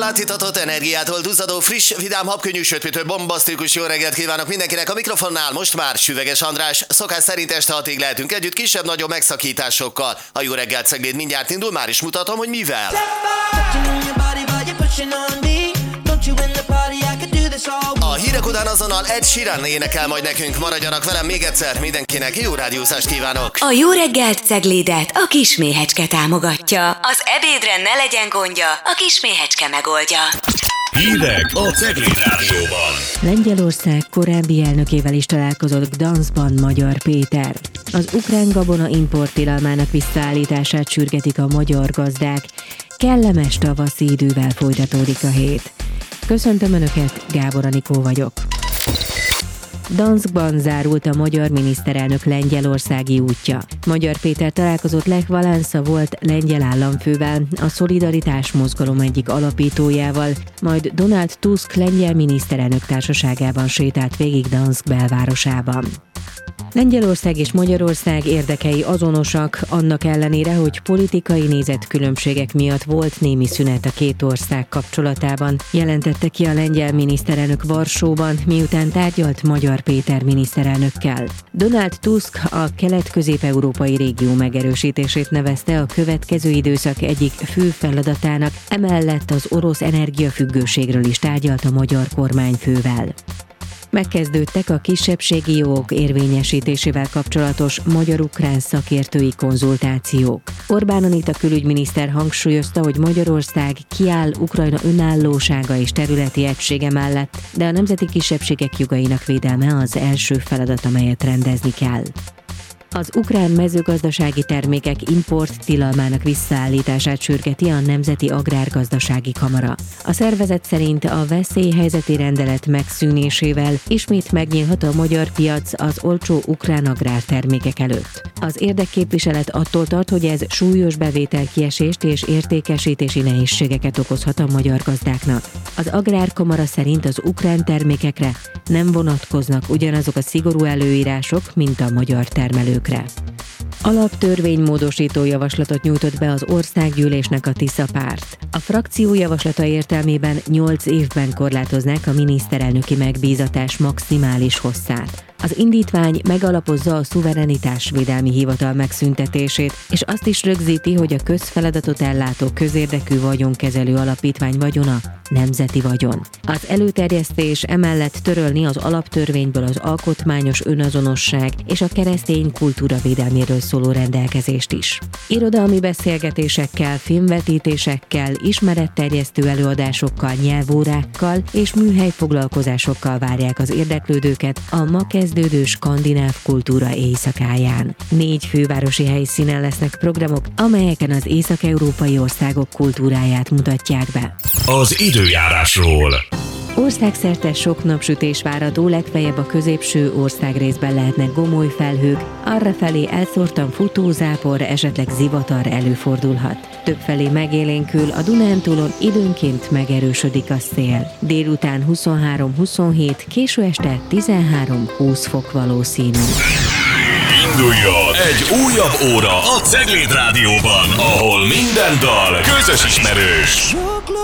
Látitatott energiától duzzadó, friss, vidám, habkönnyű, sötpítő, bombasztikus jó reggelt kívánok mindenkinek. A mikrofonnál most már Süveges András. Szokás szerint este 6-ig lehetünk együtt, kisebb-nagyobb megszakításokkal. A jó reggelt Cegléd mindjárt indul, már is mutatom, hogy mivel. A hírek után azonnal Ed Sheeran énekel majd nekünk, maradjanak velem még egyszer, mindenkinek jó rádiózást kívánok. A jó reggelt Ceglédet a Kisméhecske támogatja. Az ebédre ne legyen gondja, a Kisméhecske megoldja. Hírek a Cegléd Rádióban. Lengyelország korábbi elnökével is találkozott Gdanskban Magyar Péter. Az ukrán gabona import tilalmának visszaállítását sürgetik a magyar gazdák. Kellemes tavaszi idővel folytatódik a hét. Köszöntöm Önöket, Gábor Anikó vagyok. Gdanskban zárult a magyar miniszterelnök lengyelországi útja. Magyar Péter találkozott Lech Walesa volt lengyel államfővel, a Szolidaritás mozgalom egyik alapítójával, majd Donald Tusk lengyel miniszterelnök társaságában sétált végig Gdansk belvárosában. Lengyelország és Magyarország érdekei azonosak, annak ellenére, hogy politikai nézetkülönbségek miatt volt némi szünet a két ország kapcsolatában, jelentette ki a lengyel miniszterelnök Varsóban, miután tárgyalt Magyar Péter miniszterelnökkel. Donald Tusk a kelet-közép-európai régió megerősítését nevezte a következő időszak egyik fő feladatának, emellett az orosz energiafüggőségről is tárgyalt a magyar kormányfővel. Megkezdődtek a kisebbségi jogok érvényesítésével kapcsolatos magyar-ukrán szakértői konzultációk. Orbán Anita külügyminiszter hangsúlyozta, hogy Magyarország kiáll Ukrajna önállósága és területi egysége mellett, de a nemzeti kisebbségek jogainak védelme az első feladat, amelyet rendezni kell. Az ukrán mezőgazdasági termékek import tilalmának visszaállítását sürgeti a Nemzeti Agrárgazdasági Kamara. A szervezet szerint a veszélyhelyzeti rendelet megszűnésével ismét megnyílhat a magyar piac az olcsó ukrán agrártermékek előtt. Az érdekképviselet attól tart, hogy ez súlyos bevételkiesést és értékesítési nehézségeket okozhat a magyar gazdáknak. Az Agrárkamara szerint az ukrán termékekre nem vonatkoznak ugyanazok a szigorú előírások, mint a magyar termelőkre. Alaptörvénymódosító javaslatot nyújtott be az országgyűlésnek a Tisza párt. A frakció javaslata értelmében 8 évben korlátoznák a miniszterelnöki megbízatás maximális hosszát. Az indítvány megalapozza a szuverenitásvédelmi hivatal megszüntetését, és azt is rögzíti, hogy a közfeladatot ellátó közérdekű vagyonkezelő alapítvány vagyona nemzeti vagyon. Az előterjesztés emellett törölni az alaptörvényből az alkotmányos önazonosság és a keresztény kultúra védelméről szóló rendelkezést is. Irodalmi beszélgetésekkel, filmvetítésekkel, ismeretterjesztő előadásokkal, nyelvórákkal és műhelyfoglalkozásokkal várják az érdeklődőket a ma kezdődő skandináv kultúra éjszakáján. 4 fővárosi helyszínen lesznek programok, amelyeken az észak-európai országok kultúráját mutatják be. Az időjárásról. Országszerte sok napsütés várható, legfeljebb a középső országrészben lehetnek gomoly felhők, arrafelé elszórtan futózápor, esetleg zivatar előfordulhat. Többfelé megélénkül, a Dunántúlon időnként megerősödik a szél. Délután 23-27, késő este 13-20 fok valószínű. Induljon egy újabb óra a Cegléd Rádióban, ahol minden dal közös ismerős.